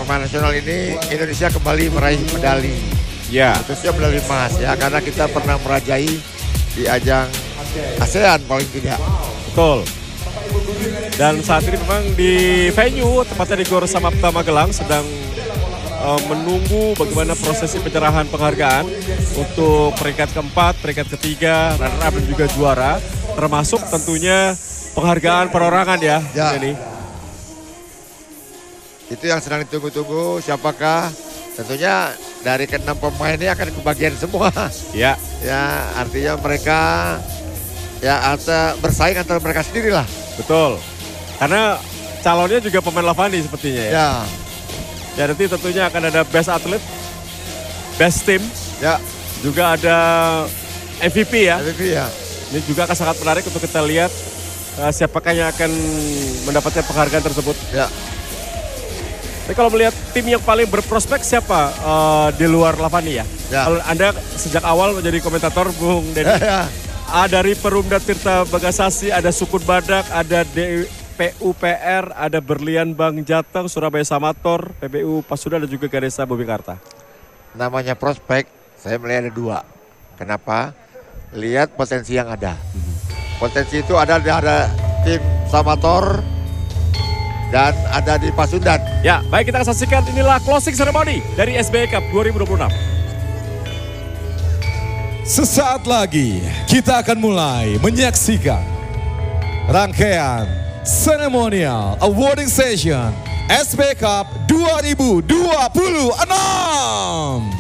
Pemain nasional ini Indonesia kembali meraih medali. Ya. Khususnya medali emas ya, karena kita pernah merajai di ajang ASEAN paling tidak. Betul. Dan saat ini memang di venue, tepatnya di Gor Samapta Magelang, sedang menunggu bagaimana prosesi penyerahan penghargaan untuk peringkat keempat, peringkat ketiga, runner-up dan juga juara. Termasuk tentunya penghargaan perorangan ya. Ini. Itu yang sedang ditunggu-tunggu, siapakah? Tentunya dari ke-6 pemain ini akan kebagian semua. Ya. Ya, artinya mereka ya bersaing antara mereka sendiri lah. Betul. Karena calonnya juga pemain Lavani sepertinya ya. Ya. Ya nanti tentunya akan ada best athlete, best team. Ya. Juga ada MVP ya. MVP ya. Ini juga akan sangat menarik untuk kita lihat siapakah yang akan mendapatkan penghargaan tersebut. Ya. Tapi kalau melihat tim yang paling berprospek siapa di luar Lavani ya? Ya. Kalau Anda sejak awal menjadi komentator, Bung Denny. Ya. Dari Perumda Tirta Bagasasi, ada Sukun Badak, ada PUPR, ada Berlian Bang Jateng, Surabaya Samator, PBU Pasundan dan juga Ganesha Bumingkarta. Namanya prospek, saya melihat ada dua. Kenapa? Lihat potensi yang ada. Potensi itu ada tim Samator dan ada di Pasundan. Ya, baik, kita akan saksikan inilah closing ceremony dari SBY Cup 2026. Sesaat lagi kita akan mulai menyaksikan rangkaian ceremonial awarding session SBY Cup 2026.